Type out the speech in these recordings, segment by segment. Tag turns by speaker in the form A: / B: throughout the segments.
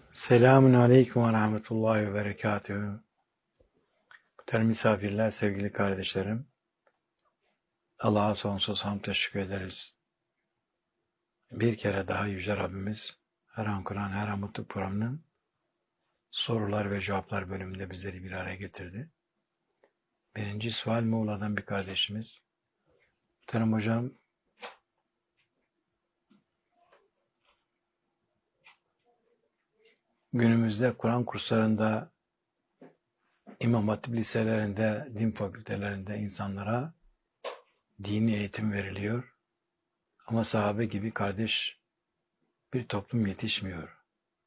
A: Selamun Aleyküm ve Rahmetullahi ve Berekatühü. Muhterem misafirler, sevgili kardeşlerim. Allah'a sonsuz hamd teşekkür ederiz. Bir kere daha Yüce Rabbimiz her an Kur'an, her an Mutlu programının sorular ve cevaplar bölümünde bizleri bir araya getirdi. Birinci sual Muğla'dan bir kardeşimiz. Muhterem hocam, günümüzde Kur'an kurslarında, İmam Hatip liselerinde, din fakültelerinde insanlara dini eğitim veriliyor. Ama sahabe gibi kardeş bir toplum yetişmiyor.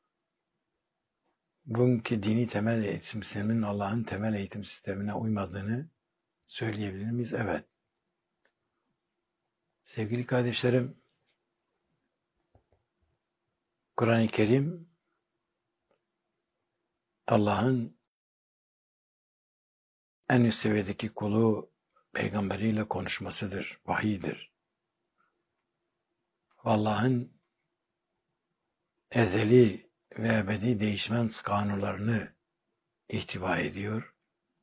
A: Bugünkü dini temel eğitim sisteminin Allah'ın temel eğitim sistemine uymadığını söyleyebilir miyiz? Evet. Sevgili kardeşlerim, Kur'an-ı Kerim Allah'ın en üst seviyedeki kulu peygamberiyle konuşmasıdır, vahiydir. Allah'ın ezeli ve ebedi değişmez kanunlarını ihtiva ediyor.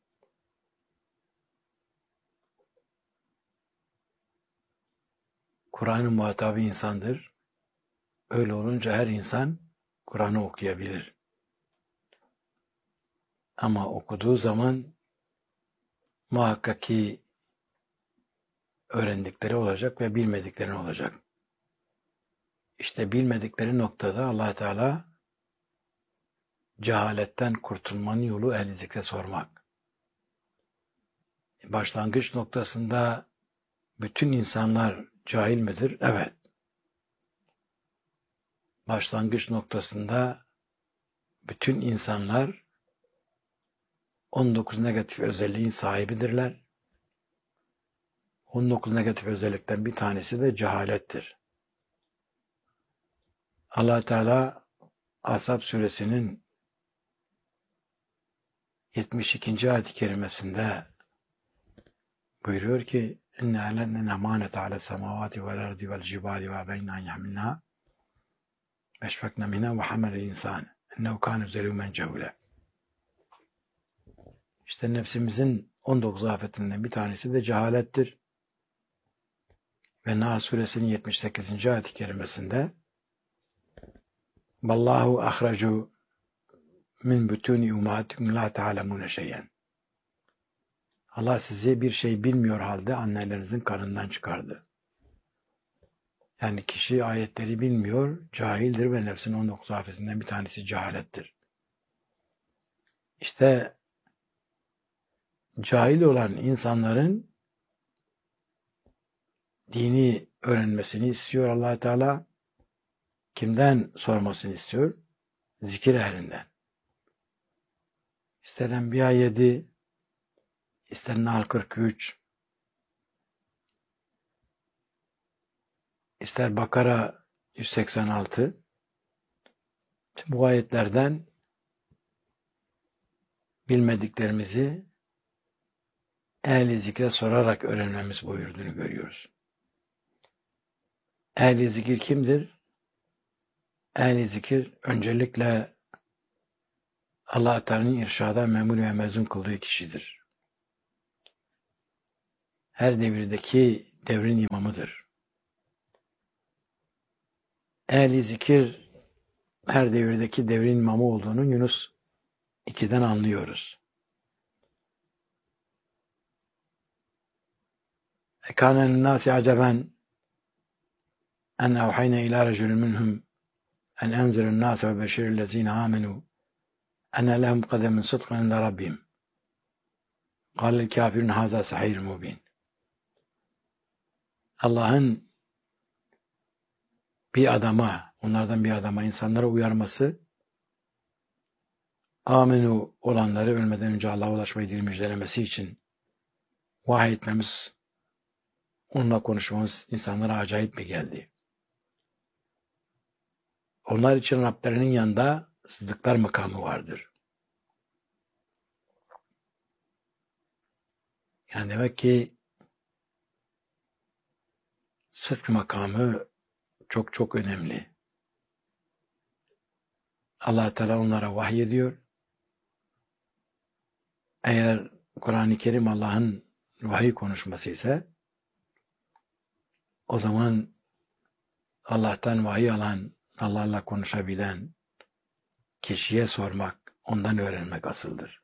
A: Kur'an'ın muhatabı insandır. Öyle olunca her insan Kur'an'ı okuyabilir. Ama okuduğu zaman muhakkak ki öğrendikleri olacak ve bilmedikleri olacak. İşte bilmedikleri noktada Allah Teala cehaletten kurtulmanın yolu ehli zikre sormak. Başlangıç noktasında bütün insanlar cahil midir? Evet. Başlangıç noktasında bütün insanlar 19 negatif özelliğin sahibidirler. 19 negatif özellikten bir tanesi de cehalettir. Allah Teala Ashab suresinin 72. ayet-i kerimesinde buyuruyor ki İnne elenne emanete ale semavati vel ardi vel cibali ve beyna yahmilna meşfekne minha ve hamel insan ennehu kâne zelûmen cehûle. İşte nefsimizin 19 afetinden bir tanesi de cehalettir. Ve Nahl suresinin 78. ayet-i kerimesinde Vallahu ahracu min bütûni ummâtikum la ta'lemûne şeyen. Allah sizi bir şey bilmiyor halde annelerinizin karnından çıkardı. Yani kişi ayetleri bilmiyor, cahildir ve nefsin 19 afetinden bir tanesi cehalettir. İşte cahil olan insanların dini öğrenmesini istiyor Allah Teala. Kimden sormasını istiyor? Zikir ehlinden. İster Enbiya 7, ister Nahl 43, ister Bakara 186. Tüm bu ayetlerden bilmediklerimizi ehli zikre sorarak öğrenmemiz buyurduğunu görüyoruz. Ehli zikir kimdir? Ehli zikir öncelikle Allah Teala'nın irşada memur ve mezun kıldığı kişidir. Her devirdeki devrin imamıdır. Ehli zikir her devirdeki devrin imamı olduğunu Yunus 2'den anlıyoruz. Ekâne linnâsi aceben en evhayne ilâ reculun minhum en enzirun nâse ve beşirillezîne âmenû enne lehum kademin sıdkın inde rabbim. Kâlel kâfirun hâzâ sahîrun mubîn. Allah'ın bir adama, onlardan bir adama, insanlara uyarması, amenu olanları ölmeden önce Allah'a ulaşmayı dil müjdelemesi için vahiy etmemiz, onunla konuşmamız insanlara acayip mi geldi? Onlar için Rablerinin yanında sıddıklar makamı vardır. Yani demek ki sıdk makamı çok çok önemli. Allah Teala onlara vahyediyor. Eğer Kur'an-ı Kerim Allah'ın vahiy konuşması ise o zaman Allah'tan vahiy alan, Allah'la konuşabilen kişiye sormak, ondan öğrenmek asıldır.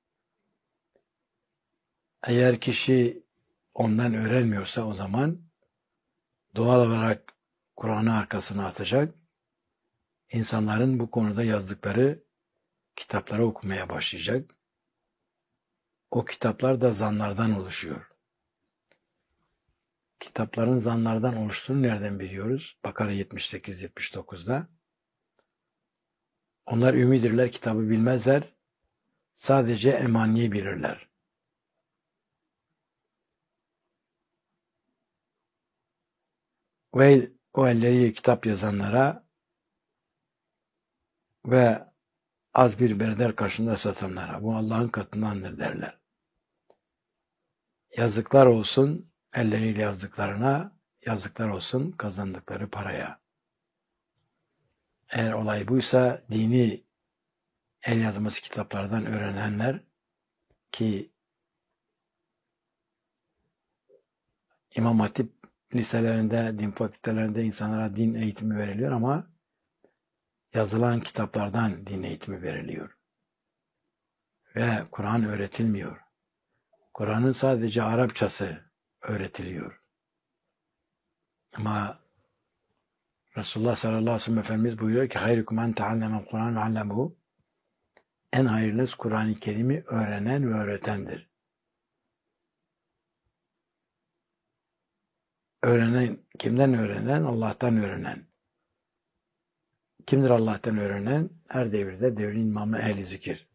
A: Eğer kişi ondan öğrenmiyorsa o zaman doğal olarak Kur'an'ı arkasına atacak, insanların bu konuda yazdıkları kitapları okumaya başlayacak. O kitaplar da zanlardan oluşuyor. Kitapların zanlardan oluştuğunu nereden biliyoruz? Bakara 78-79'da. Onlar ümidirler, kitabı bilmezler. Sadece emaniyi bilirler. Ve o elleriyle kitap yazanlara ve az bir bedel karşılığında satanlara, bu Allah'ın katındandır derler. Yazıklar olsun elleriyle yazdıklarına, yazıklar olsun kazandıkları paraya. Eğer olay buysa dini el yazması kitaplardan öğrenenler ki İmam Hatip liselerinde, din fakültelerinde insanlara din eğitimi veriliyor ama yazılan kitaplardan din eğitimi veriliyor. Ve Kur'an öğretilmiyor. Kur'an'ın sadece Arapçası öğretiliyor. Ama Resulullah sallallahu aleyhi ve sellem Efendimiz buyuruyor ki hayrukum men teallemel Kur'an ve allemehu. En hayırlınız Kur'an-ı Kerim'i öğrenen ve öğretendir. Öğrenen, kimden öğrenen? Allah'tan öğrenen. Kimdir Allah'tan öğrenen? Her devirde devrin imamı ehli zikir.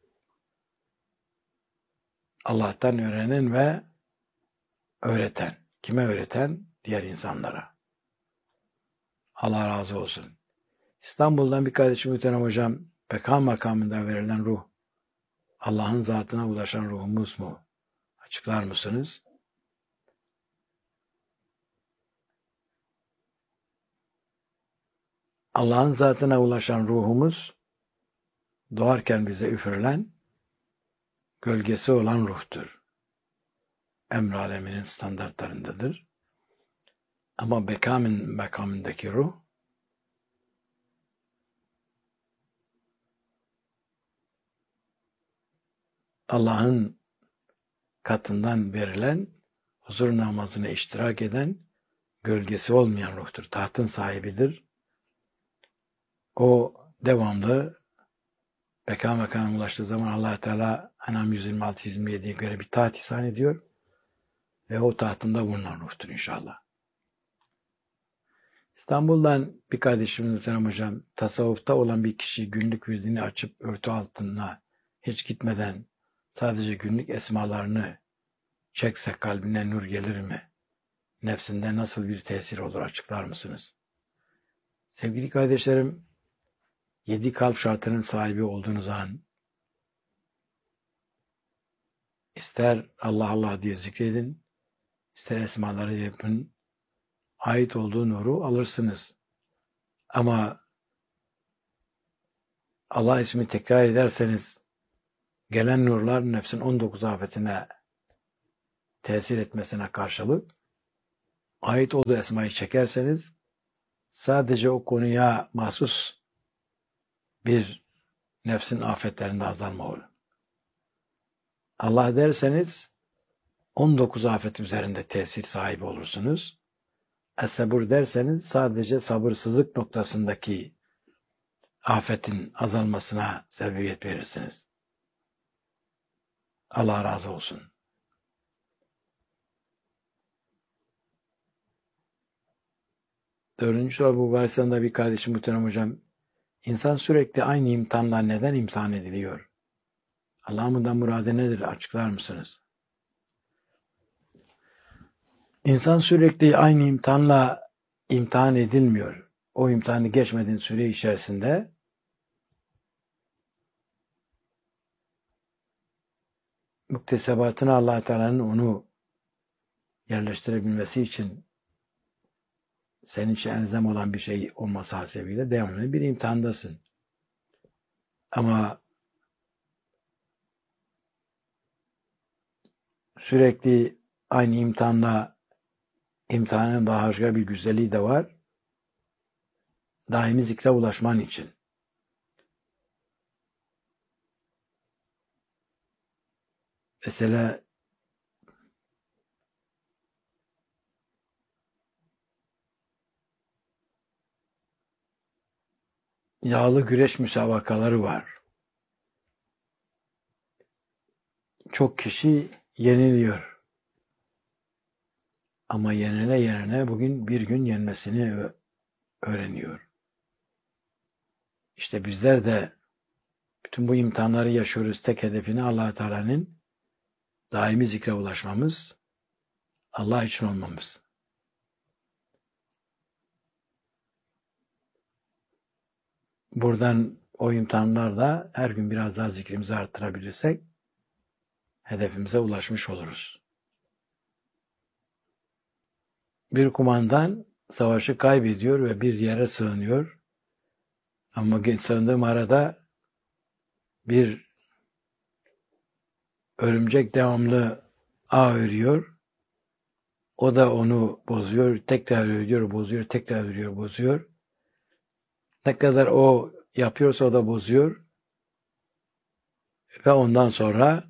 A: Allah'tan öğrenen ve öğreten. Kime öğreten? Diğer insanlara. Allah razı olsun. İstanbul'dan bir kardeşim muhterem hocam, Beka makamında verilen ruh, Allah'ın zatına ulaşan ruhumuz mu? Açıklar mısınız? Allah'ın zatına ulaşan ruhumuz, doğarken bize üfürülen, gölgesi olan ruhtur. Emr aleminin standartlarındadır. Ama Bekam'ın makamındaki ruh, Allah'ın katından verilen, huzur namazına iştirak eden, gölgesi olmayan ruhtur. Tahtın sahibidir. O devamlı Beka makamına ulaştığı zaman Allah Teala En'am 126-127'ye göre bir taht ihsan ediyor. Ve o tahtında bulunan ruhtur inşallah. İstanbul'dan bir kardeşimiz muhterem hocam, tasavvufta olan bir kişi günlük virdini açıp örtü altına hiç gitmeden sadece günlük esmalarını çekse kalbine nur gelir mi? Nefsinde nasıl bir tesir olur açıklar mısınız? Sevgili kardeşlerim, 7 kalp şartının sahibi olduğunuz an ister Allah Allah diye zikredin, ister esmaları yapın, ait olduğu nuru alırsınız. Ama Allah ismi tekrar ederseniz gelen nurlar nefsin 19 afetine tesir etmesine karşılık ait olduğu esmayı çekerseniz sadece o konuya mahsus bir nefsin afetlerinde azalma olur. Allah derseniz 19 afet üzerinde tesir sahibi olursunuz. Es-sabur derseniz sadece sabırsızlık noktasındaki afetin azalmasına sebebiyet verirsiniz. Allah razı olsun. Dördüncü soru bu versiyonda bir kardeşim muhterem hocam. İnsan sürekli aynı imtihanla neden imtihan ediliyor? Allah'ın muradı nedir? Açıklar mısınız? İnsan sürekli aynı imtihanla imtihan edilmiyor. O imtihanı geçmediğin süre içerisinde muktesebatına Allah Teala'nın onu yerleştirebilmesi için senin için elzem olan bir şey olması hasebiyle devamlı bir imtihandasın. Ama sürekli aynı imtihanın daha başka bir güzelliği de var. Daimi zikre ulaşman için. Mesela yağlı güreş müsabakaları var. Çok kişi yeniliyor. Ama yenene bugün bir gün yenmesini öğreniyor. İşte bizler de bütün bu imtihanları yaşıyoruz. Tek hedefini Allah Teala'nın daimi zikre ulaşmamız, Allah için olmamız. Buradan o imtihanlarla her gün biraz daha zikrimizi arttırabilirsek hedefimize ulaşmış oluruz. Bir kumandan savaşı kaybediyor ve bir yere sığınıyor. Ama sığındığım arada bir örümcek devamlı ağ örüyor. O da onu bozuyor, tekrar örüyor, bozuyor, tekrar örüyor, bozuyor. Ne kadar o yapıyorsa o da bozuyor. Ve ondan sonra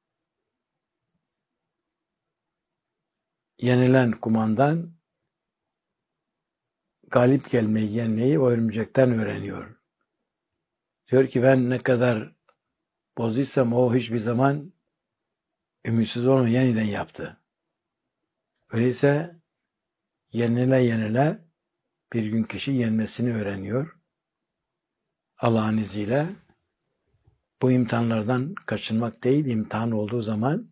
A: yenilen kumandan galip gelmeyi, yenmeyi o örümcekten öğreniyor. Diyor ki ben ne kadar bozduysam o hiçbir zaman ümitsiz olmadan yeniden yaptı. Öyleyse yenile bir gün kişi yenmesini öğreniyor. Allah'ın izniyle bu imtihanlardan kaçınmak değil, imtihan olduğu zaman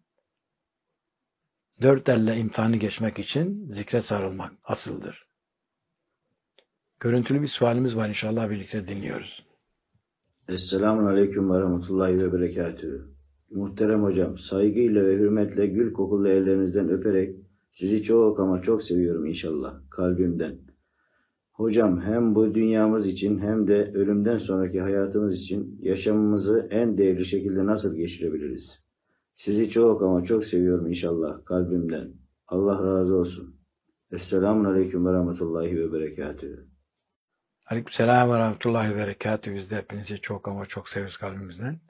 A: dört elle imtihanı geçmek için zikre sarılmak asıldır. Görüntülü bir sualimiz var, inşallah birlikte dinliyoruz.
B: Esselamun Aleyküm ve Rahmetullahi ve Berekatühü. Muhterem hocam, saygıyla ve hürmetle gül kokulu ellerinizden öperek sizi çok ama çok seviyorum inşallah, kalbimden. Hocam hem bu dünyamız için hem de ölümden sonraki hayatımız için yaşamımızı en değerli şekilde nasıl geçirebiliriz? Sizi çok ama çok seviyorum inşallah, kalbimden. Allah razı olsun. Esselamun Aleyküm ve Rahmetullahi ve Berekatühü.
A: Aleykümselam ve rahmetullahi ve berekatühü. Biz de hepinizi çok ama çok seviyoruz kalbimizden.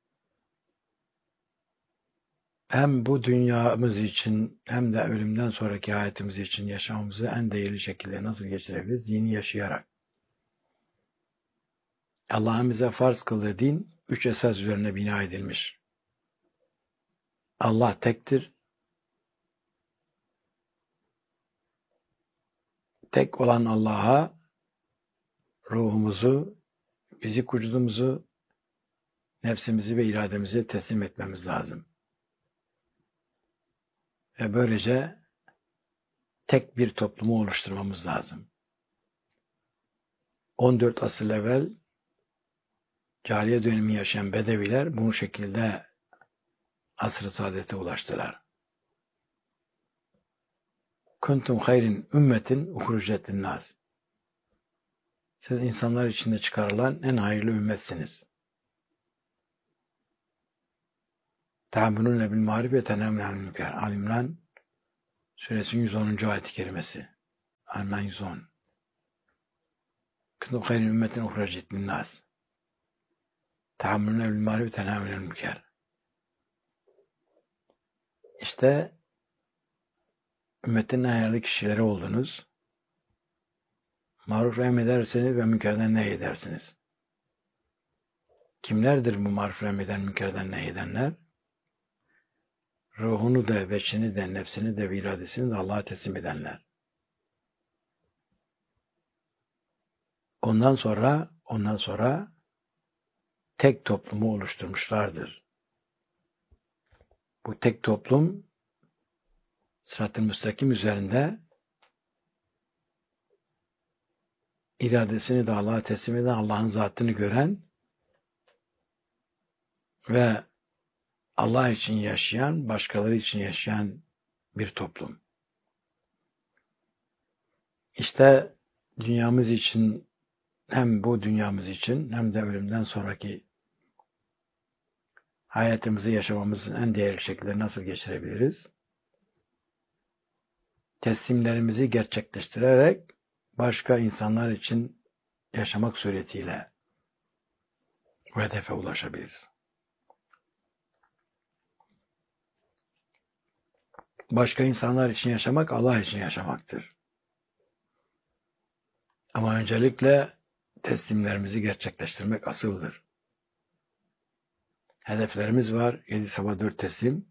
A: Hem bu dünyamız için hem de ölümden sonraki hayatımız için yaşamımızı en değerli şekilde nasıl geçirebiliriz? Dini yaşayarak. Allah'ın bize farz kıldığı din 3 esas üzerine bina edilmiş. Allah tektir. Tek olan Allah'a ruhumuzu, fizik vücudumuzu, nefsimizi ve irademizi teslim etmemiz lazım. Ve böylece tek bir toplumu oluşturmamız lazım. 14 asır evvel cahiliye dönemi yaşayan Bedeviler bu şekilde asr-ı saadete ulaştılar. Kuntum hayrin ümmetin uhrucet linnâs. Siz insanlar içinde çıkarılan en hayırlı ümmetsiniz. Te'amülûne bil ma'ruf ve tenhevne anil münker. Ali-İmran Suresinin 110. ayet-i kerimesi. Ali-İmran 110. Kuntum hayrin ümmetin uhrucet linnâs. Te'amülûne bil ma'ruf ve tenhevne anil münker. İşte ümmetin en hayırlı kişileri oldunuz. Maruf emredersiniz ve münkerden nehyedersiniz. Kimlerdir bu maruf emreden, münkerden nehyedenler? Ruhunu da, beşini de, nefsini de, iradesini de Allah'a teslim edenler. Ondan sonra tek toplumu oluşturmuşlardır. Bu tek toplum sırat-ı müstakim üzerinde iradesini de Allah'a teslim eden, Allah'ın zatını gören ve Allah için yaşayan, başkaları için yaşayan bir toplum. İşte dünyamız için, hem bu dünyamız için hem de ölümden sonraki hayatımızı yaşamamızın en değerli şekilleri nasıl geçirebiliriz? Teslimlerimizi gerçekleştirerek başka insanlar için yaşamak suretiyle bu hedefe ulaşabiliriz. Başka insanlar için yaşamak Allah için yaşamaktır. Ama öncelikle teslimlerimizi gerçekleştirmek asıldır. Hedeflerimiz var. 7 sabah 4 teslim.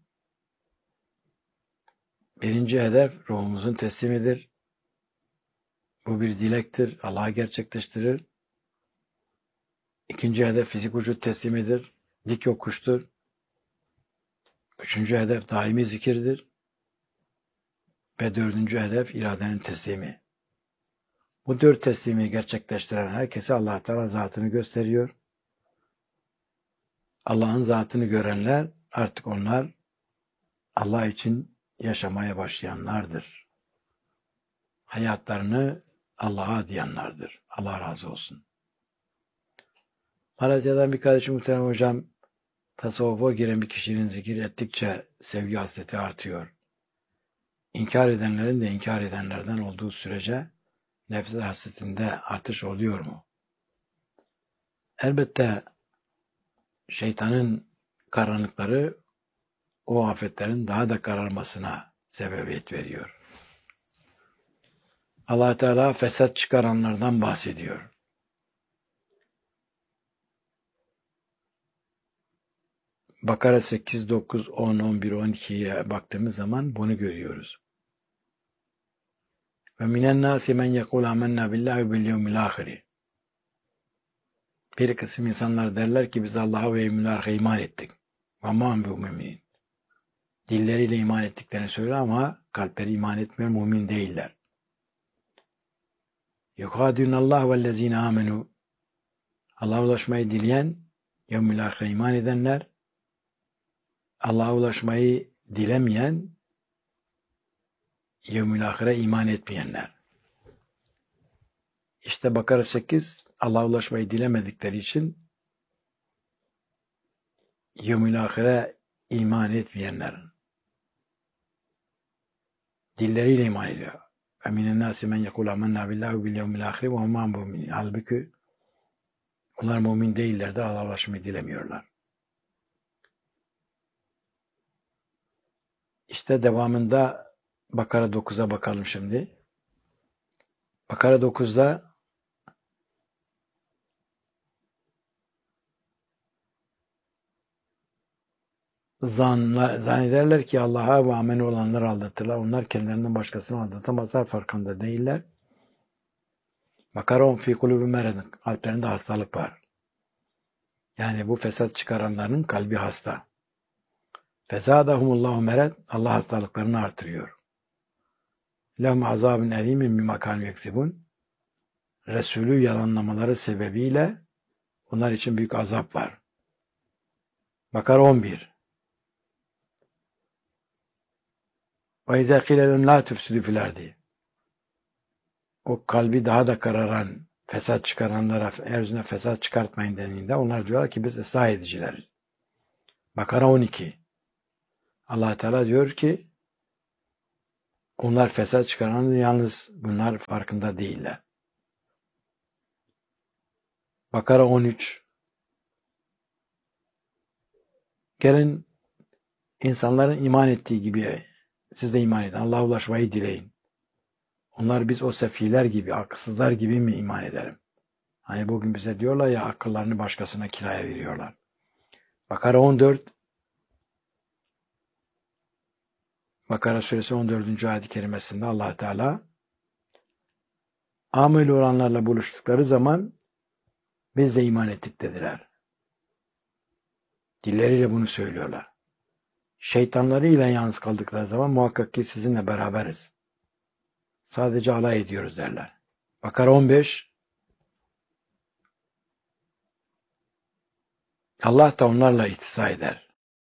A: Birinci hedef ruhumuzun teslimidir. Bu bir dilektir. Allah'a gerçekleştirir. İkinci hedef fizik vücut teslimidir. Dik yokuştur. Üçüncü hedef daimi zikirdir. Ve dördüncü hedef iradenin teslimi. Bu 4 teslimi gerçekleştiren herkese Allah Teala zatını gösteriyor. Allah'ın zatını görenler artık onlar Allah için yaşamaya başlayanlardır. Hayatlarını Allah'a adayanlardır. Allah razı olsun. Malatya'dan bir kardeşim muhterem hocam, tasavvufa giren bir kişinin zikir ettikçe sevgi hasreti artıyor. İnkar edenlerin de inkar edenlerden olduğu sürece nefret hasretinde artış oluyor mu? Elbette şeytanın karanlıkları o afetlerin daha da kararmasına sebebiyet veriyor. Allah Teala fesat çıkaranlardan bahsediyor. Bakara 8, 9, 10, 11, 12'ye baktığımız zaman bunu görüyoruz. Ve minen nâsi men yekûl amennâ billâhi bil yevmil âhiri. Bir kısım insanlar derler ki biz Allah'a ve yevmil âhire iman ettik. Ve mâ bi'muminin. Dilleriyle iman ettiklerini söylüyor ama kalpleri iman etmiyor, mümin değiller. Yukâdûnallâhu vellezîne âmenû. Allah'a ulaşmayı dileyen, yevmil âhire iman edenler, Allah'a ulaşmayı dilemeyen, yevmil âhire iman etmeyenler. İşte Bakara 8, Allah'a ulaşmayı dilemedikleri için yevmil âhire iman etmeyenlerin. Dilleriyle iman ediyor. Eminen nâsi men yekûl amennâ billâhi bil yevmil âhiri ve hum müminin. Halbuki onlar mümin değiller de Allah'a ulaşmayı dilemiyorlar. İşte devamında Bakara 9'a bakalım şimdi. Bakara 9'da zannederler ki Allah'a ve amel olanları aldatırlar. Onlar kendilerinden başkasını aldatamazlar, farkında değiller. Bakara 10 fî kulûbü meredin. Kalplerinde hastalık var. Yani bu fesat çıkaranların kalbi hasta. Fezâdahumullahu mered. Allah hastalıklarını artırıyor. Lehum azâbun elîmin bimâ kânû yeksibûn. Resulü yalanlamaları sebebiyle onlar için büyük azap var. Bakara 11. Ve izâ qîle lehum lâ tufsidû fil ardi. O kalbi daha da kararan, fesat çıkaranlara yeryüzüne fesat çıkartmayın denildiğinde onlar diyorlar ki biz ıslah edicileriz. Bakara 12. Allah Teala diyor ki onlar fesat çıkaran yalnız bunlar farkında değiller. Bakara 13. Gelin insanların iman ettiği gibi siz de iman edin. Allah'a ulaşmayı dileyin. Onlar biz o sefiler gibi, akılsızlar gibi mi iman edelim? Hani bugün bize diyorlar ya akıllarını başkasına kiraya veriyorlar. Bakara 14. Bakara suresi 14. ayet-i kerimesinde Allah Teala amel olanlarla buluştukları zaman biz de iman ettik dediler. Dilleriyle bunu söylüyorlar. Şeytanlarıyla yalnız kaldıkları zaman muhakkak ki sizinle beraberiz. Sadece alay ediyoruz derler. Bakara 15. Allah da onlarla ihtisas eder.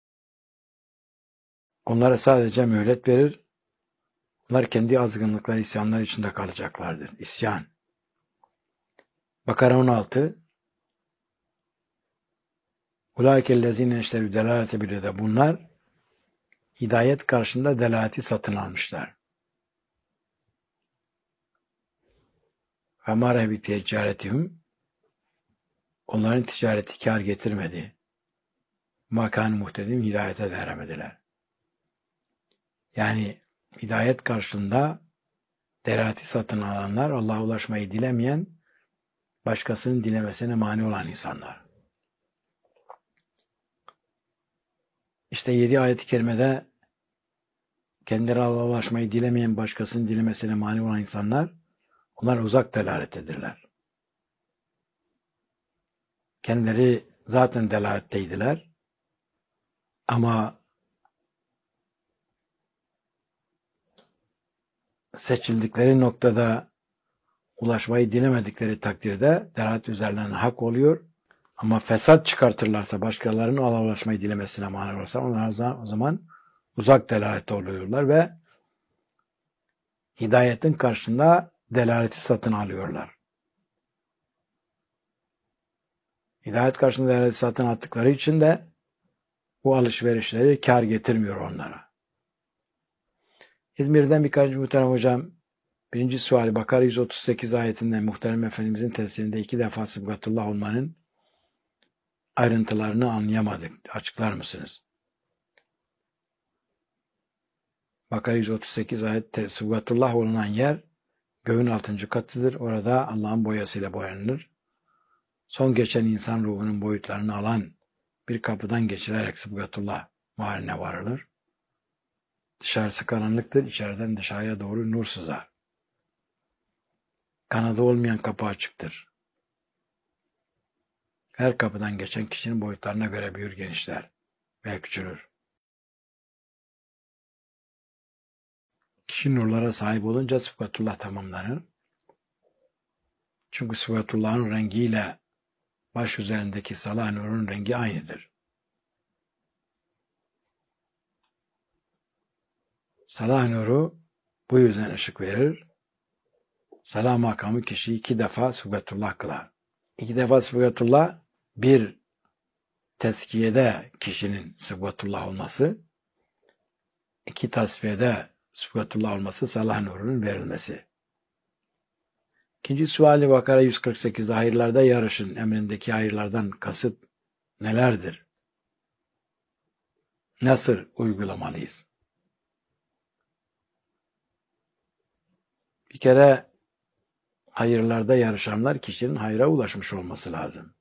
A: Onlara sadece mühlet verir. Onlar kendi azgınlıkları, isyanlar içinde kalacaklardır. İsyan. Bakara 16. Ulaikellezine işlerü delalete bile de bunlar hidayet karşında delaleti satın almışlar. Ve ma rehbit ticaretihim, onların ticareti kar getirmedi. Makan muhtedim hidayete de eremediler. Yani hidayet karşılığında delaleti satın alanlar, Allah'a ulaşmayı dilemeyen, başkasının dilemesine mani olan insanlar. İşte 7 ayet-i kerimede kendileri Allah'a ulaşmayı dilemeyen, başkasının dilemesine mani olan insanlar, onlar uzak delalettedirler. Kendileri zaten delaletteydiler. Ama seçildikleri noktada ulaşmayı dilemedikleri takdirde delalet üzerinden hak oluyor. Ama fesat çıkartırlarsa, başkalarının Allah'a ulaşmayı dilemesine mani olursa, onlar o zaman uzak delalette oluyorlar ve hidayetin karşısında delaleti satın alıyorlar. Hidayet karşısında delaleti satın aldıkları için de bu alışverişleri kar getirmiyor onlara. İzmir'den birkaç muhterem hocam, birinci suali Bakara 138 ayetinde muhterem Efendimizin tefsirinde 2 defa sıbgatullah olmanın ayrıntılarını anlayamadık. Açıklar mısınız? Bakara 138 ayet sıbgatullah olunan yer göğün 6. katıdır. Orada Allah'ın boyasıyla boyanılır. Son geçen insan ruhunun boyutlarını alan bir kapıdan geçilerek sıbgatullah mahalline varılır. Dışarısı karanlıktır, içeriden dışarıya doğru nur sızar. Kanadı olmayan kapı açıktır. Her kapıdan geçen kişinin boyutlarına göre büyür, genişler ve küçülür. Kişi nurlara sahip olunca sıfatullah tamamlanır. Çünkü sıfatullahın rengiyle baş üzerindeki salah nurun rengi aynıdır. Salah nuru bu yüzden ışık verir. Salah makamı kişiyi 2 defa sıfatullah kılar. 2 defa sıfatullah, bir tezkiyede kişinin sıfatullah olması, 2 tasfiyede sıfatullah olması, salah nurunun verilmesi. İkinci suali Bakara 148'de hayırlarda yarışın emrindeki hayırlardan kasıt nelerdir? Nasıl uygulamalıyız? Bir kere hayırlarda yarışanlar kişinin hayra ulaşmış olması lazım.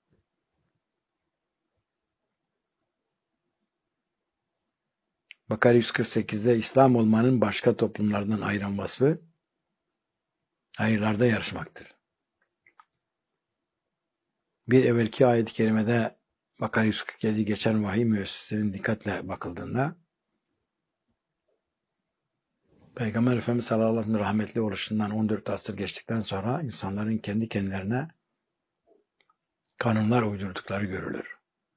A: Bakara 148'de İslam olmanın başka toplumlardan ayıran vasfı hayırlarda yarışmaktır. Bir evvelki ayet-i kerimede Bakara 147 geçen vahiy müessesinin dikkatle bakıldığında Peygamber Efendimiz sallallahu aleyhi ve sellem rahmetli oluşundan 14 asır geçtikten sonra insanların kendi kendilerine kanunlar uydurdukları görülür.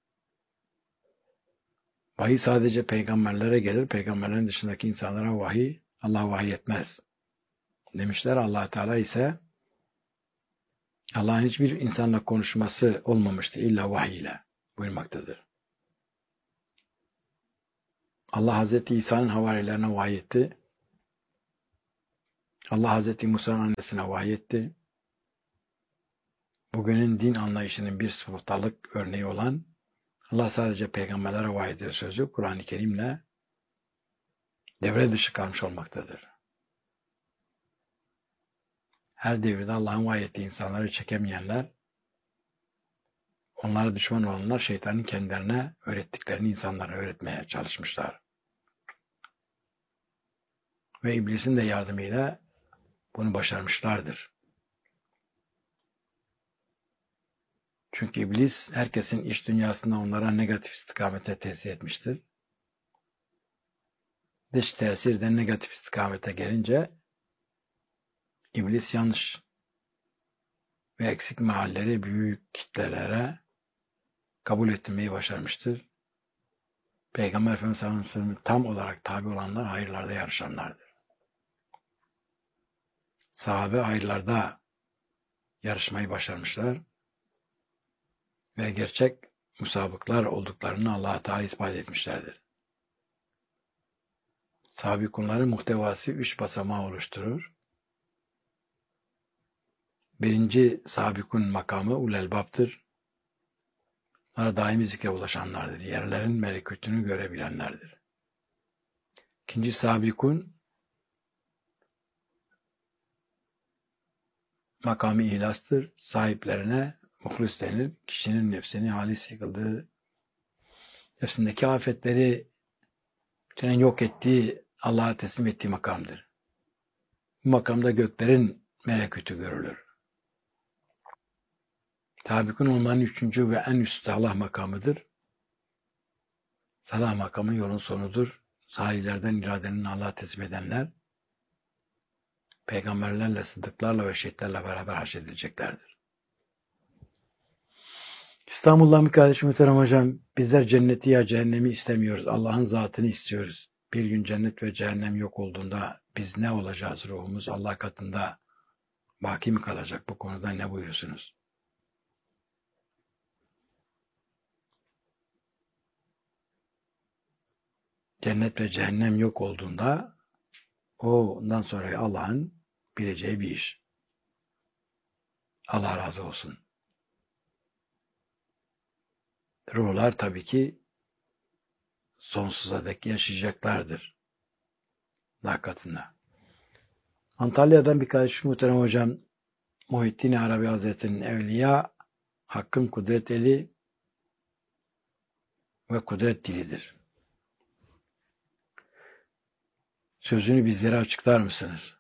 A: Vahiy sadece peygamberlere gelir, peygamberlerin dışındaki insanlara vahiy, Allah vahiy etmez demişler. Allah Teala ise Allah'ın hiçbir insanla konuşması olmamıştır illa vahiy ile buyurmaktadır. Allah Hazreti İsa'nın havarilerine vahiy etti. Allah Hazreti Musa'nın annesine vahiy etti. Bugünün din anlayışının bir sıfatalık örneği olan Allah sadece peygamberlere vahiy ediyor sözü Kur'an-ı Kerim'le devre dışı kalmış olmaktadır. Her devirde Allah'ın vahiy ettiği insanları çekemeyenler, onlara düşman olanlar şeytanın kendilerine öğrettiklerini insanlara öğretmeye çalışmışlar. Ve iblisin de yardımıyla bunu başarmışlardır. Çünkü iblis herkesin iç dünyasında onlara negatif istikamete tesir etmiştir. Dış tesir de negatif istikamete gelince iblis yanlış ve eksik mealleri büyük kitlelere kabul ettirmeyi başarmıştır. Peygamber Efendimiz sallallahu aleyhi ve sellem'e tam olarak tabi olanlar hayırlarda yarışanlardır. Sahabe hayırlarda yarışmayı başarmışlar ve gerçek musabıklar olduklarını Allah-u Teala ispat etmişlerdir. Sabikunların muhtevası 3 basamağı oluşturur. Birinci sabikun makamı ulelbaptır. Bunlar daimi zikre ulaşanlardır. Yerlerin melekutunu görebilenlerdir. İkinci sabikun makamı ihlastır. Sahiplerine muhlis denir. Kişinin nefsini halis kıldığı, nefsindeki afetleri bütün yok ettiği, Allah'a teslim ettiği makamdır. Bu makamda göklerin melekutu görülür. Sabikun olmanın üçüncü ve en üst Allah makamıdır. Salah makamı yolun sonudur. Salihlerden iradenin Allah'a teslim edenler, peygamberlerle, sıddıklarla ve şehitlerle beraber haşredileceklerdir. İstanbul'dan bir kardeşim muhterem hocam, bizler cenneti ya cehennemi istemiyoruz. Allah'ın zatını istiyoruz. Bir gün cennet ve cehennem yok olduğunda biz ne olacağız? Ruhumuz Allah katında baki mi kalacak? Bu konuda ne buyurursunuz? Cennet ve cehennem yok olduğunda ondan sonra Allah'ın bileceği bir iş. Allah razı olsun. Ruhlar tabii ki sonsuza dek yaşayacaklardır. Allah katında. Antalya'dan bir kardeşim muhterem hocam, Muhittin Arabi Hazretleri'nin evliya, Hakk'ın kudret eli ve kudret dilidir. Sözünü bizlere açıklar mısınız?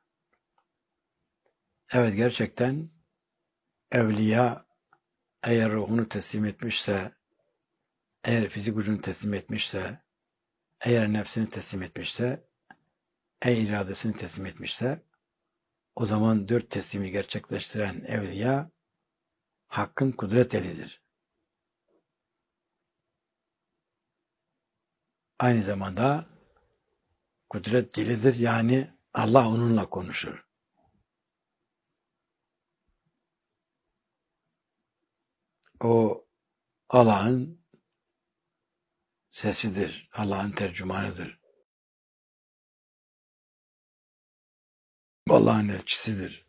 A: Evet, gerçekten evliya eğer ruhunu teslim etmişse, eğer fizik gücünü teslim etmişse, eğer nefsini teslim etmişse, eğer iradesini teslim etmişse, o zaman 4 teslimi gerçekleştiren evliya Hakk'ın kudret elidir. Aynı zamanda kudret dilidir, yani Allah onunla konuşur. O Allah'ın sesidir, Allah'ın tercümanıdır. Allah'ın elçisidir.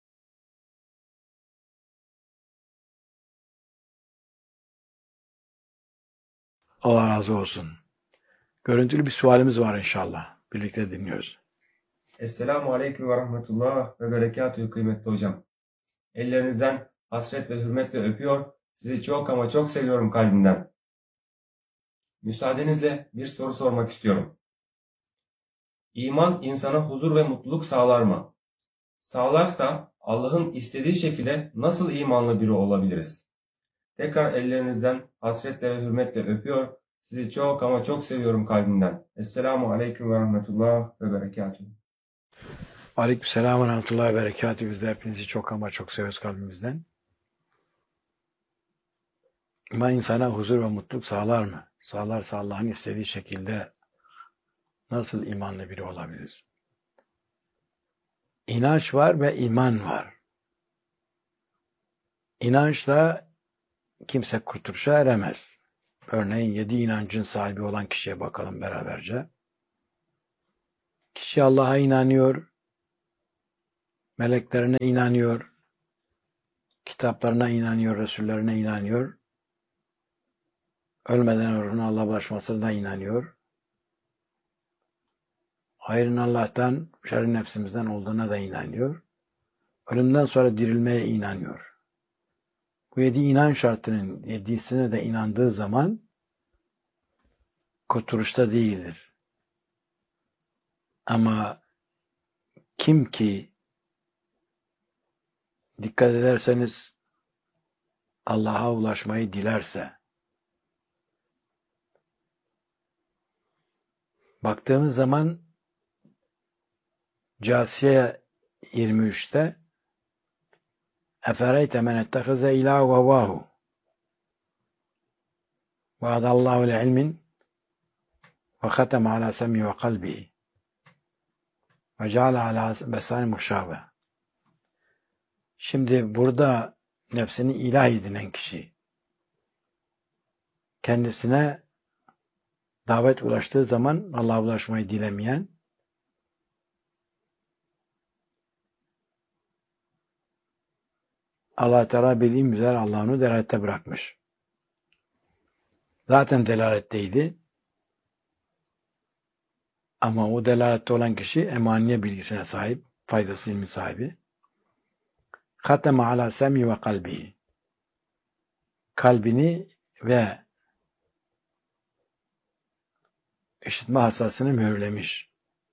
A: Allah razı olsun. Görüntülü bir sualimiz var inşallah. Birlikte dinliyoruz.
C: Esselamu Aleyküm ve Rahmetullah ve Berekatühü kıymetli hocam. Ellerinizden hasret ve hürmetle öpüyor. Sizi çok ama çok seviyorum kalbimden. Müsaadenizle bir soru sormak istiyorum. İman insana huzur ve mutluluk sağlar mı? Sağlarsa Allah'ın istediği şekilde nasıl imanlı biri olabiliriz? Tekrar ellerinizden hasretle ve hürmetle öpüyor. Sizi çok ama çok seviyorum kalbimden. Esselamu Aleyküm ve Rahmetullah ve Berekatühü.
A: Aleykümselam ve rahmetullahi ve berekatühü. Biz de hepinizi çok ama çok seviyoruz kalbimizden. Ama insana huzur ve mutluluk sağlar mı? Sağlarsa Allah'ın istediği şekilde nasıl imanlı biri olabiliriz? İnanç var ve iman var. İnançla kimse kurtuluşa eremez. Örneğin 7 inancın sahibi olan kişiye bakalım beraberce. Kişi Allah'a inanıyor, meleklerine inanıyor, kitaplarına inanıyor, Resullerine inanıyor, ölmeden ruhuna Allah'a ulaşmasına inanıyor. Hayrın Allah'tan, şerrin nefsimizden olduğuna da inanıyor. Ölümden sonra dirilmeye inanıyor. Bu 7 inanç şartının 7'sine de inandığı zaman kurtuluşta değildir. Ama kim ki dikkat ederseniz Allah'a ulaşmayı dilerse, baktığımız zaman Câsiye 23'te Efereyte men ettehize ilâhu hevâhu ve adallâhu le ilmin ve khateme alâ sem'i ve kalbihi ve ceale alâ besâni muhşâve. Şimdi burada nefsini ilah edinen kişi, kendisine davet ulaştığı zaman Allah'a ulaşmayı dilemeyen, Allah Teala bildiğim üzere Allah onu delalette bırakmış. Zaten delaletteydi. Ama o delalette olan kişi emaniye bilgisine sahip, faydası ilmi sahibi. Hateme ala sem'i ve kalbihi. Kalbini ve işitme hassasını mühürlemiş.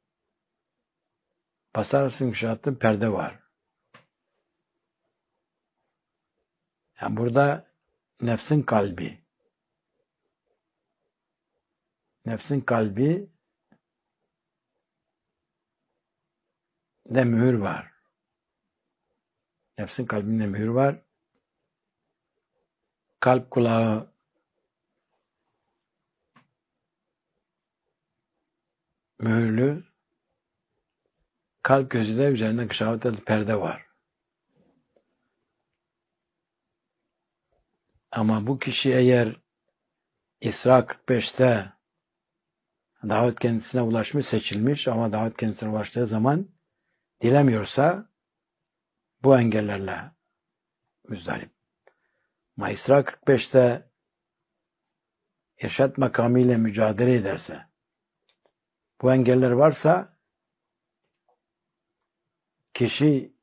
A: Basar arasının kuşattığı perde var. Yani burada nefsin kalbi. Nefsin kalbi de mühür var. Nefsin kalbinde mühür var. Kalp kulağı mühürlü. Kalp gözü de üzerinde kışavetli perde var. Ama bu kişi eğer İsra 45'te davet kendisine ulaşmış, seçilmiş ama davet kendisine ulaştığı zaman dilemiyorsa bu engellerle müzdarip. Ama İsra 45'te irşad makamıyla mücadele ederse, bu engeller varsa kişi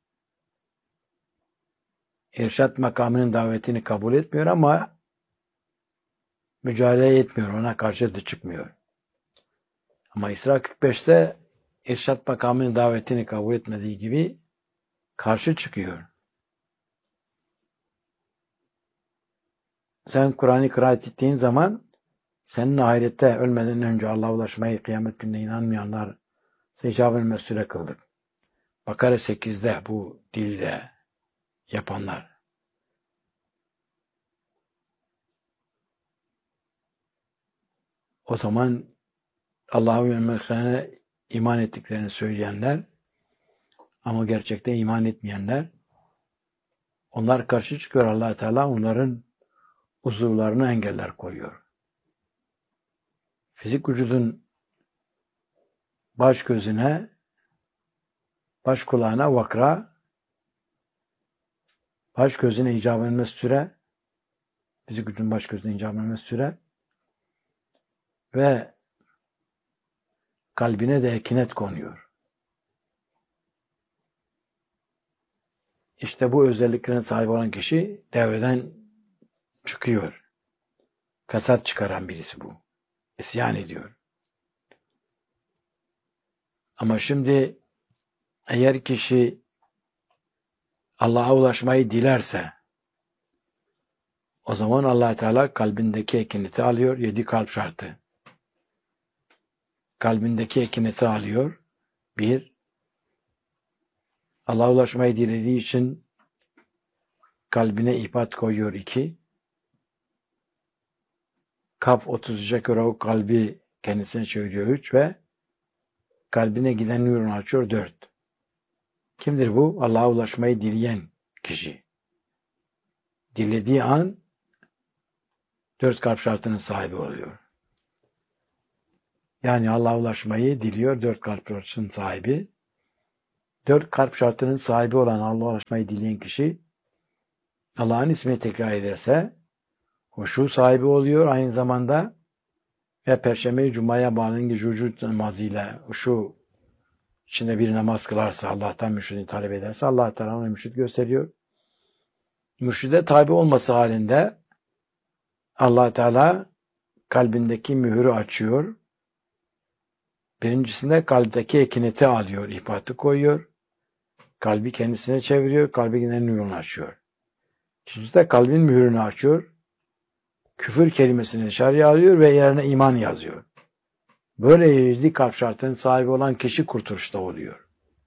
A: irşad makamının davetini kabul etmiyor ama mücadele etmiyor, ona karşı da çıkmıyor. Ama İsra 45'te irşad makamının davetini kabul etmediği gibi karşı çıkıyor. Sen Kur'an'ı kıraat ettiğin zaman senin ahirette ölmeden önce Allah'a ulaşmayı kıyamet gününe inanmayanlar icabını mesule kıldık. Bakara 8'de bu dille yapanlar. O zaman Allah'a ve Mekke'ne iman ettiklerini söyleyenler ama gerçekten iman etmeyenler, onlar karşı çıkıyor. Allah Teala onların uzuvlarına engeller koyuyor. Fizik vücudun baş gözüne, baş kulağına vakra, baş gözüne icap edilmez süre, fizik vücudun baş gözüne icap edilmez süre ve kalbine de ekinet konuyor. İşte bu özelliklerin sahibi olan kişi devreden çıkıyor. Fesat çıkaran birisi bu. İsyan ediyor. Ama şimdi eğer kişi Allah'a ulaşmayı dilerse o zaman Allah Teala kalbindeki ekineti alıyor. 7 kalp şartı. Kalbindeki ekineti alıyor. 1. Allah'a ulaşmayı dilediği için kalbine ihbat koyuyor. 2. Kaf 33'e göre o kalbi kendisine çeviriyor. 3 ve kalbine giden nurunu açıyor. 4. Kimdir bu? Allah'a ulaşmayı dileyen kişi. Dilediği an 4 kalp şartının sahibi oluyor. Yani Allah'a ulaşmayı diliyor. 4 kalp şartının sahibi. 4 kalp şartının sahibi olan Allah'a ulaşmayı dileyen kişi Allah'ın ismini tekrar ederse huşu sahibi oluyor aynı zamanda ve Perşembe-i Cuma'ya bağlı vücut namazıyla huşu içinde bir namaz kılarsa, Allah'tan mürşidini talep ederse Allah Teala ona mürşid gösteriyor. Mürşide tabi olması halinde Allah Teala kalbindeki mühürü açıyor. Birincisinde kalpteki ekineti alıyor, ihbatı koyuyor. Kalbi kendisine çeviriyor, kalbi yine nurunu açıyor. İkincisinde kalbin mühürünü açıyor. Küfür kelimesini dışarıya alıyor ve yerine iman yazıyor. Böyle 7 kalp şartının sahibi olan kişi kurtuluşta oluyor.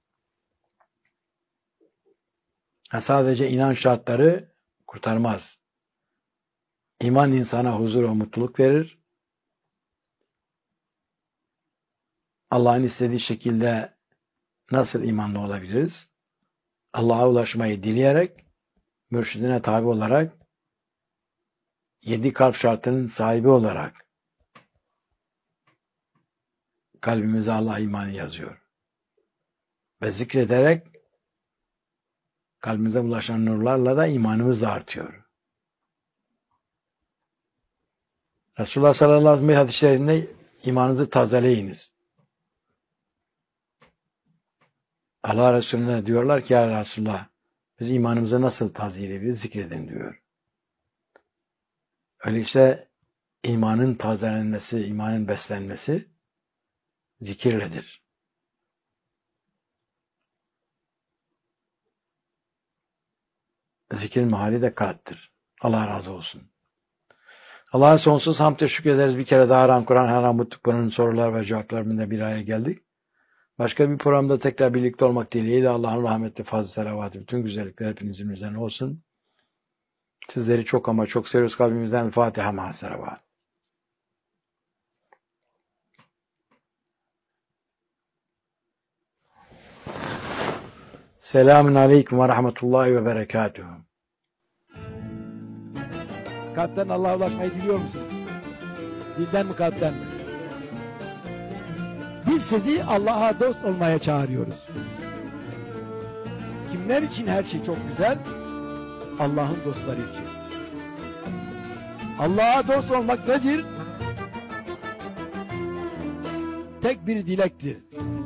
A: Sadece inanç şartları kurtarmaz. İman insana huzur ve mutluluk verir. Allah'ın istediği şekilde nasıl imanlı olabiliriz? Allah'a ulaşmayı dileyerek, mürşidine tabi olarak 7 kalp şartının sahibi olarak kalbimize Allah imanı yazıyor. Ve zikrederek kalbimize ulaşan nurlarla da imanımız da artıyor. Resulullah sallallahu aleyhi ve sellem hadislerinde imanınızı tazeleyiniz. Allah Resulüne diyorlar ki ya Resulullah biz imanımızı nasıl tazeleyebiliriz? Zikredin diyor. Öyleyse imanın tazelenmesi, imanın beslenmesi zikirledir. Zikir mahali de kalptir. Allah razı olsun. Allah'a sonsuz hamd ve şükür ederiz. Bir kere daha Haram Kur'an, Haram Mutlu'nun sorular ve cevaplarında bir araya geldik. Başka bir programda tekrar birlikte olmak dileğiyle Allah'ın rahmeti, fazl-ı selavatı, bütün güzellikler hepinizin üzerine olsun. Sizleri çok ama çok seviyoruz kalbimizden. Fatiha ma'as selavat. Selamun aleyküm ve rahmetullahi ve berekatuhu.
D: Kalpten Allah'a ulaşmayı diliyor musun? Dilden mi kalpten mi? Biz sizi Allah'a dost olmaya çağırıyoruz. Kimler için her şey çok güzel? Allah'ın dostları için. Allah'a dost olmak nedir? Tek bir dilektir.